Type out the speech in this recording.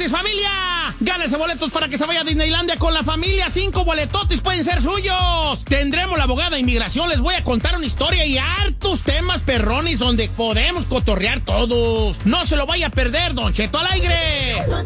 martes, familia. Gánense boletos para que se vaya a Disneylandia con la familia. 5 boletotes pueden ser suyos. Tendremos la abogada de inmigración. Les voy a contar una historia y hartos temas perrones donde podemos cotorrear todos. No se lo vaya a perder, Don Cheto al aire.